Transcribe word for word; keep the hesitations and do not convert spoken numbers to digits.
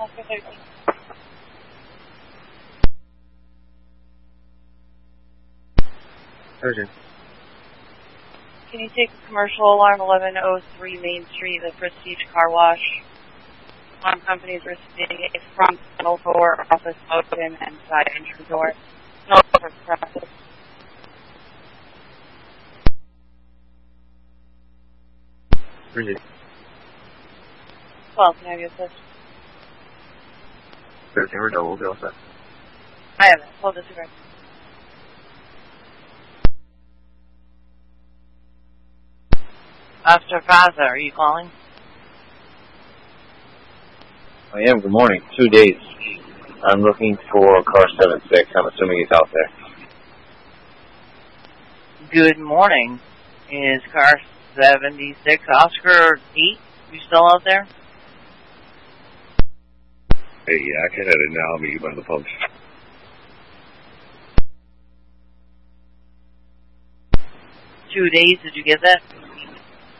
Oscar thirteen. Urgent. Can you take commercial alarm eleven oh three Main Street, the Prestige Car Wash? Alarm companies are seeing a front panel door, office open, and side entry door. No for process. Urgent. twelve, can I have your assist? thirteen, we're double, we'll set. I have it. Hold this right. Officer Faza, are you calling? I am. Good morning. Two days. I'm looking for car seven six. I'm assuming it's out there. Good morning. Is car seventy-six Oscar eight? You still out there? Hey, yeah, I can head it now. I'll meet you by the post. Two days, did you get that?